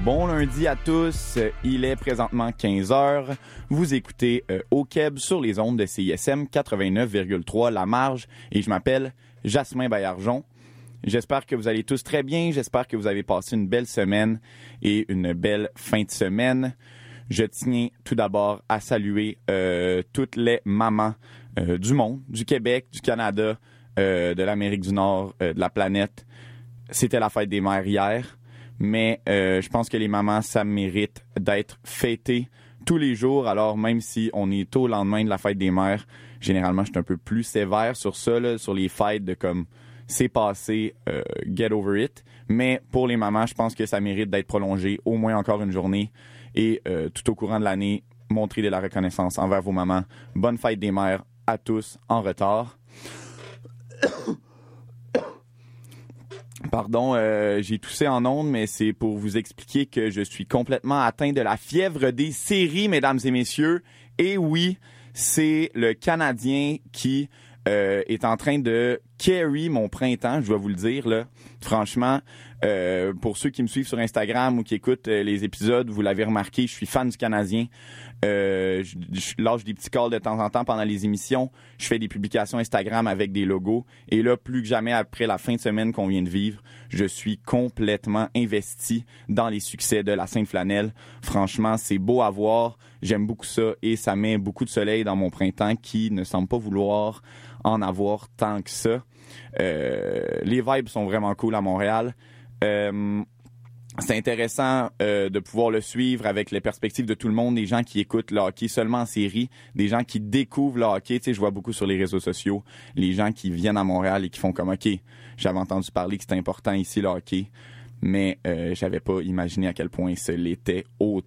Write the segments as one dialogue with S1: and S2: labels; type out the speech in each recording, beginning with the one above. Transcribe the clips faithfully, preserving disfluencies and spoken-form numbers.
S1: Bon lundi à tous, il est présentement quinze heures. Vous écoutez euh, au Québec sur les ondes de C I S M quatre-vingt-neuf virgule trois La Marge et je m'appelle Jasmin Baillargeon. J'espère que vous allez tous très bien, j'espère que vous avez passé une belle semaine et une belle fin de semaine. Je tiens tout d'abord à saluer euh, toutes les mamans euh, du monde, du Québec, du Canada, euh, de l'Amérique du Nord, euh, de la planète. C'était la fête des mères hier. Mais euh, je pense que les mamans, ça mérite d'être fêtées tous les jours. Alors, même si on est tôt au lendemain de la fête des mères, généralement, je suis un peu plus sévère sur ça, là, sur les fêtes de comme c'est passé, euh, get over it. Mais pour les mamans, je pense que ça mérite d'être prolongé au moins encore une journée. Et euh, tout au courant de l'année, montrer de la reconnaissance envers vos mamans. Bonne fête des mères à tous en retard. Pardon, euh, j'ai toussé en ondes, mais c'est pour vous expliquer que je suis complètement atteint de la fièvre des séries, mesdames et messieurs. Et oui, c'est le Canadien qui euh, est en train de carry mon printemps, je dois vous le dire, là. Franchement, euh, pour ceux qui me suivent sur Instagram ou qui écoutent euh, les épisodes, vous l'avez remarqué, je suis fan du Canadien. Euh, je, je lâche des petits calls de temps en temps pendant les émissions. Je fais des publications Instagram avec des logos. Et là, plus que jamais, après la fin de semaine qu'on vient de vivre, je suis complètement investi dans les succès de la Sainte-Flanelle. Franchement, c'est beau à voir. J'aime beaucoup ça et ça met beaucoup de soleil dans mon printemps qui ne semble pas vouloir en avoir tant que ça. Euh, les vibes sont vraiment cool à Montréal. Euh, c'est intéressant euh, de pouvoir le suivre avec les perspectives de tout le monde, des gens qui écoutent le hockey seulement en série, des gens qui découvrent le hockey. Tu sais, je vois beaucoup sur les réseaux sociaux, les gens qui viennent à Montréal et qui font comme « OK, j'avais entendu parler que c'était important ici le hockey, mais euh, j'avais pas imaginé à quel point ce l'était autant. »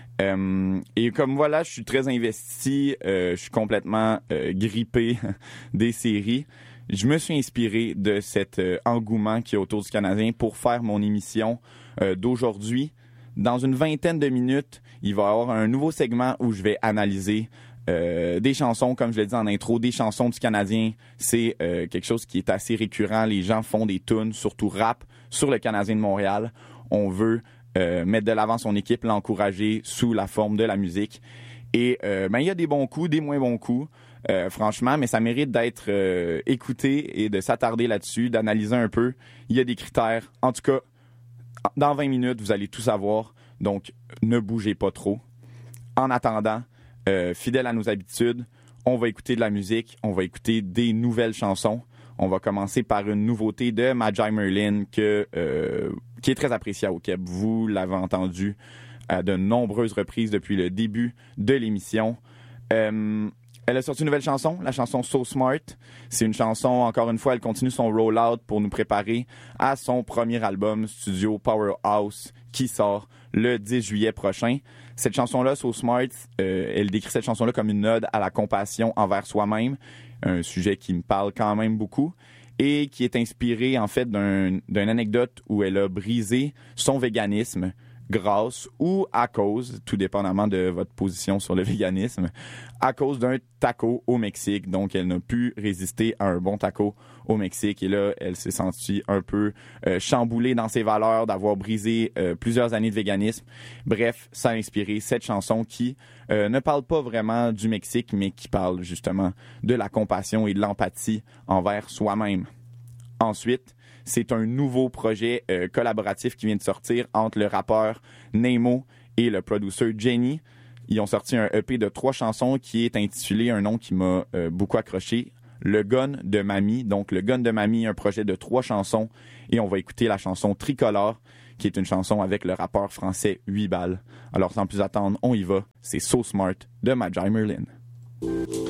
S1: Euh, et comme voilà, je suis très investi, euh, je suis complètement euh, grippé des séries. Je me suis inspiré de cet euh, engouement qui est autour du Canadien pour faire mon émission euh, d'aujourd'hui. Dans une vingtaine de minutes, il va y avoir un nouveau segment où je vais analyser euh, des chansons, comme je l'ai dit en intro, des chansons du Canadien. C'est euh, quelque chose qui est assez récurrent. Les gens font des tunes, surtout rap, sur le Canadien de Montréal. On veut euh, mettre de l'avant son équipe, l'encourager sous la forme de la musique. Et euh, ben, il y a des bons coups, des moins bons coups. Euh, franchement, mais ça mérite d'être euh, écouté et de s'attarder là-dessus, d'analyser un peu. Il y a des critères. En tout cas, dans vingt minutes, vous allez tout savoir. Donc, ne bougez pas trop. En attendant, euh, fidèle à nos habitudes, on va écouter de la musique, on va écouter des nouvelles chansons. On va commencer par une nouveauté de Maji Merlin que, euh, qui est très appréciée au Québec. Vous l'avez entendu à de nombreuses reprises depuis le début de l'émission. Euh, Elle a sorti une nouvelle chanson, la chanson So Smart. C'est une chanson, encore une fois, elle continue son roll-out pour nous préparer à son premier album studio Powerhouse qui sort le dix juillet prochain. Cette chanson-là, So Smart, euh, elle décrit cette chanson-là comme une ode à la compassion envers soi-même, un sujet qui me parle quand même beaucoup et qui est inspiré en fait d'un, d'une anecdote où elle a brisé son véganisme grâce ou à cause, tout dépendamment de votre position sur le véganisme, à cause d'un taco au Mexique. Donc, elle n'a pu résister à un bon taco au Mexique. Et là, elle s'est sentie un peu euh, chamboulée dans ses valeurs, d'avoir brisé euh, plusieurs années de véganisme. Bref, ça a inspiré cette chanson qui euh, ne parle pas vraiment du Mexique, mais qui parle justement de la compassion et de l'empathie envers soi-même. Ensuite, c'est un nouveau projet euh, collaboratif qui vient de sortir entre le rappeur Nemo et le producer Jenny. Ils ont sorti un E P de trois chansons qui est intitulé un nom qui m'a euh, beaucoup accroché, Le Gun de Mamie. Donc, Le Gun de Mamie, un projet de trois chansons. Et on va écouter la chanson Tricolore, qui est une chanson avec le rappeur français huit balles. Alors, sans plus attendre, on y va. C'est So Smart de Maji Merlin.